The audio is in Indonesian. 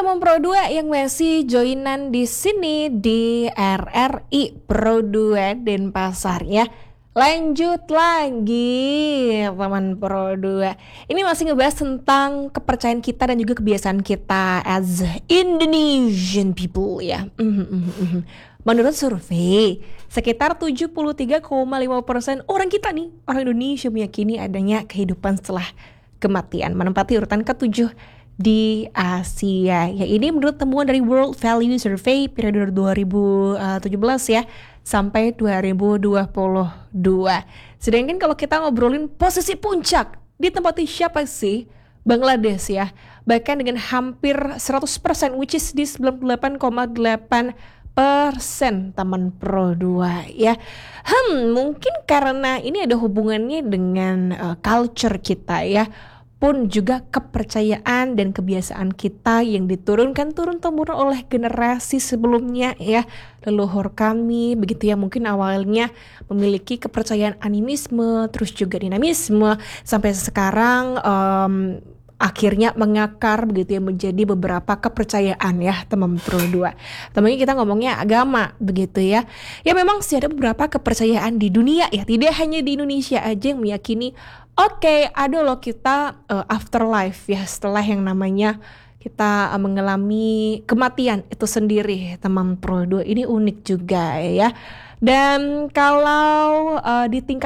teman Pro 2 yang masih joinan di sini di RRI Pro 2 Denpasar ya. Lanjut lagi teman Pro 2. Ini masih ngebahas tentang kepercayaan kita dan juga kebiasaan kita as Indonesian people ya. Menurut survei, sekitar 73,5% orang kita nih, orang Indonesia meyakini adanya kehidupan setelah kematian, menempati urutan ke-7 di Asia. Ya, ini menurut temuan dari World Value Survey periode 2017 ya sampai 2022. Sedangkan kalau kita ngobrolin posisi puncak, ditempati siapa sih? Bangladesh ya. Bahkan dengan hampir 100%, which is di 98,8% teman Pro 2 ya. Mungkin karena ini ada hubungannya dengan culture kita ya, pun juga kepercayaan dan kebiasaan kita yang diturunkan turun-temurun oleh generasi sebelumnya ya, leluhur kami begitu ya. Mungkin awalnya memiliki kepercayaan animisme, terus juga dinamisme, sampai sekarang akhirnya mengakar begitu ya menjadi beberapa kepercayaan ya teman Pro 2. Temannya kita ngomongnya agama begitu ya. Ya memang sih ada beberapa kepercayaan di dunia ya, tidak hanya di Indonesia aja yang meyakini oke, ada loh kita afterlife ya, setelah yang namanya kita mengalami kematian itu sendiri teman Pro 2. Ini unik juga ya. Dan kalau di tingkat